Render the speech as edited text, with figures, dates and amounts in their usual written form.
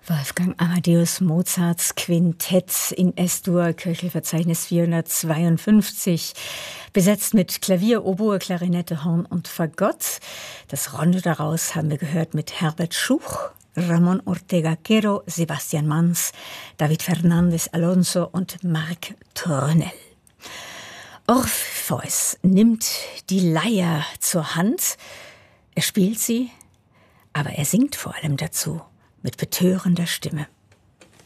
Wolfgang Amadeus Mozarts Quintett in S-Dur, Köchelverzeichnis 452, besetzt mit Klavier, Oboe, Klarinette, Horn und Fagott. Das Rondo daraus haben wir gehört mit Herbert Schuch, Ramon Ortega Quero, Sebastian Manz, David Fernandez Alonso und Marc Tournelle. Orpheus nimmt die Leier zur Hand, er spielt sie, aber er singt vor allem dazu mit betörender Stimme.